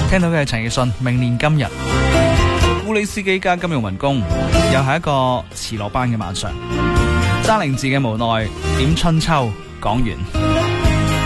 聽到嘅係陳奕迅，明年今日，烏里斯基加金融民工，又係一個遲落班嘅晚上，揸零字嘅無奈，點春秋講完。